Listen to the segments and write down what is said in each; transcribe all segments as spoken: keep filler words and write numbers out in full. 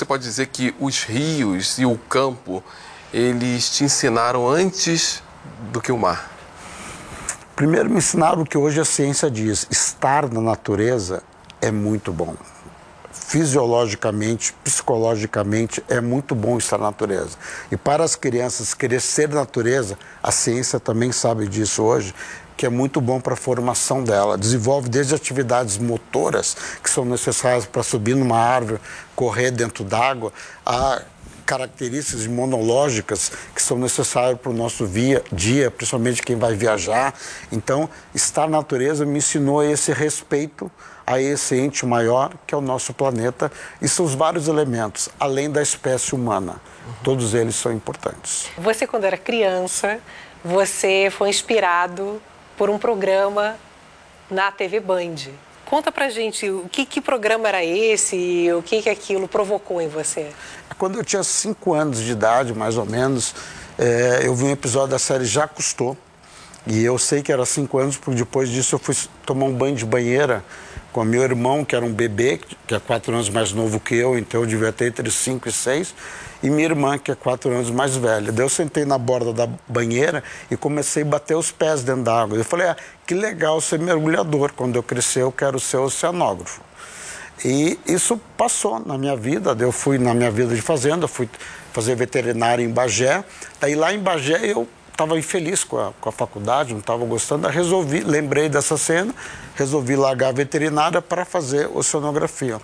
você pode dizer que os rios e o campo, eles te ensinaram antes do que o mar? Primeiro me ensinaram o que hoje a ciência diz: estar na natureza é muito bom. Fisiologicamente, psicologicamente, é muito bom estar na natureza. E para as crianças querer ser natureza, a ciência também sabe disso hoje, que é muito bom para a formação dela. Desenvolve desde atividades motoras, que são necessárias para subir numa árvore, correr dentro d'água, a características imunológicas que são necessárias para o nosso via, dia, principalmente quem vai viajar. Então, estar na natureza me ensinou esse respeito a esse ente maior que é o nosso planeta e seus vários elementos, além da espécie humana. Uhum. Todos eles são importantes. Você, quando era criança, você foi inspirado por um programa na T V Band. Conta pra gente, o que, que programa era esse e o que, que aquilo provocou em você? Quando eu tinha cinco anos de idade, mais ou menos, é, eu vi um episódio da série Já Custou. E eu sei que era cinco anos, porque depois disso eu fui tomar um banho de banheira com meu irmão, que era um bebê, que é quatro anos mais novo que eu, então eu devia ter entre cinco e seis, e minha irmã, que é quatro anos mais velha. Daí eu sentei na borda da banheira e comecei a bater os pés dentro da água. Eu falei, ah, que legal ser mergulhador, quando eu crescer eu quero ser oceanógrafo. E isso passou na minha vida, eu fui na minha vida de fazenda, fui fazer veterinária em Bagé, daí lá em Bagé eu estava infeliz com a, com a faculdade, não estava gostando, resolvi, lembrei dessa cena, resolvi largar a veterinária para fazer oceanografia.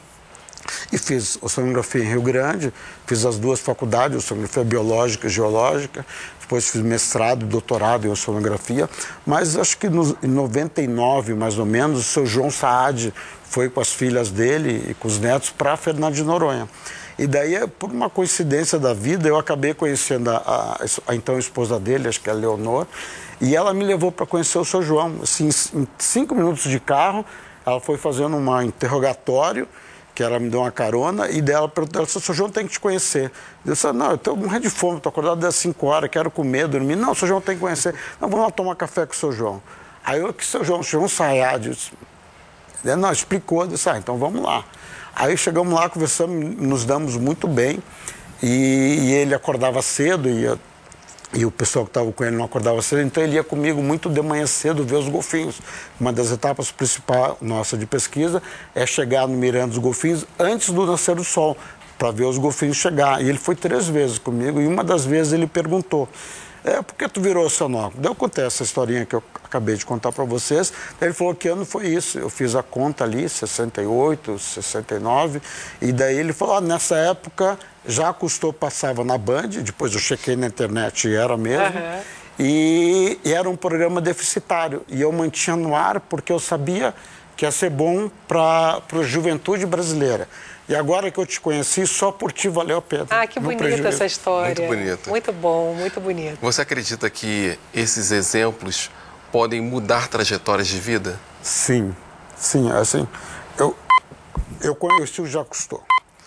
E fiz oceanografia em Rio Grande, fiz as duas faculdades, oceanografia biológica e geológica, depois fiz mestrado e doutorado em oceanografia, mas acho que no, em noventa e nove, mais ou menos, o seu João Saad foi com as filhas dele e com os netos para Fernando de Noronha. E daí, por uma coincidência da vida, eu acabei conhecendo a, a, a então esposa dele, acho que é a Leonor, e ela me levou para conhecer o seu João. Assim, em cinco minutos de carro, ela foi fazendo um interrogatório, que ela me deu uma carona, e dela perguntou, o seu João tem que te conhecer. Eu disse, não, eu estou morrendo de fome, estou acordado das cinco horas, quero comer, dormir. Não, o seu João tem que conhecer. Não, vamos lá tomar café com o seu João. Aí eu, que seu João, o seu João Saad, não, explicou, eu disse, ah, então vamos lá. Aí chegamos lá, conversamos, nos damos muito bem, e, e ele acordava cedo, e, e o pessoal que estava com ele não acordava cedo, então ele ia comigo muito de manhã cedo ver os golfinhos. Uma das etapas principais nossa de pesquisa é chegar no Miranda dos Golfinhos antes do nascer do sol, para ver os golfinhos chegar. E ele foi três vezes comigo, e uma das vezes ele perguntou, é, por que tu virou oceanógrafo? Daí eu contei essa historinha que eu acabei de contar para vocês. Daí ele falou, que ano foi isso? Eu fiz a conta ali, sessenta e oito, sessenta e nove, e daí ele falou, ah, nessa época Já Custou passava na Band, depois eu chequei na internet e era mesmo, uhum. e, e era um programa deficitário, e eu mantinha no ar porque eu sabia que ia ser bom para a juventude brasileira. E agora que eu te conheci, só por ti valeu a pena. Ah, que bonita essa história. Muito bonita. Muito bom, muito bonito. Você acredita que esses exemplos podem mudar trajetórias de vida? Sim, sim, assim, eu, eu conheci o Já Custou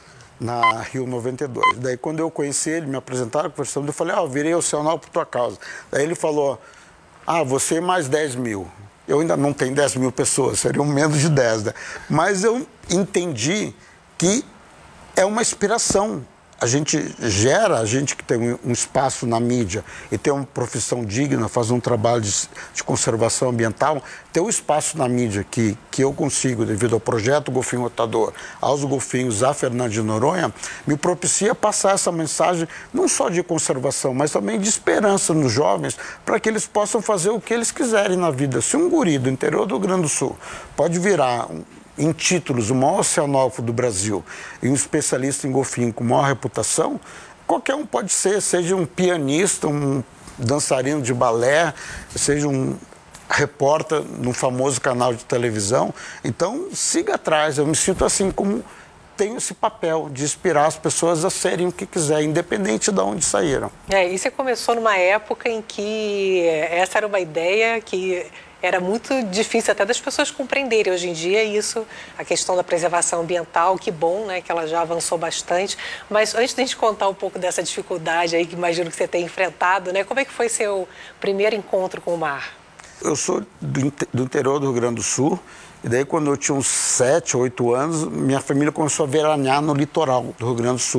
na Rio noventa e dois. Daí quando eu conheci ele, me apresentaram, conversando, eu falei, ah, eu virei oceanógrafo por tua causa. Daí ele falou, ah, você mais dez mil. Eu ainda não tenho dez mil pessoas, seriam menos de dez, né? Mas eu entendi que é uma inspiração. A gente gera, a gente que tem um espaço na mídia e tem uma profissão digna, faz um trabalho de, de conservação ambiental, ter um espaço na mídia que, que eu consigo, devido ao projeto Golfinho Rotador, aos golfinhos, a Fernando de Noronha, me propicia passar essa mensagem não só de conservação, mas também de esperança nos jovens, para que eles possam fazer o que eles quiserem na vida. Se um guri do interior do Rio Grande do Sul pode virar um, em títulos, o maior oceanógrafo do Brasil e um especialista em golfinho com maior reputação, qualquer um pode ser, seja um pianista, um dançarino de balé, seja um repórter num famoso canal de televisão. Então, siga atrás. Eu me sinto assim como tenho esse papel de inspirar as pessoas a serem o que quiser, independente de onde saíram. É, e você começou numa época em que essa era uma ideia que era muito difícil até das pessoas compreenderem. Hoje em dia, isso, a questão da preservação ambiental, que bom, né, que ela já avançou bastante. Mas antes de a gente contar um pouco dessa dificuldade aí, que imagino que você tem enfrentado, né, como é que foi seu primeiro encontro com o mar? Eu sou do, do interior do Rio Grande do Sul, e daí quando eu tinha uns sete, oito anos, minha família começou a veranear no litoral do Rio Grande do Sul.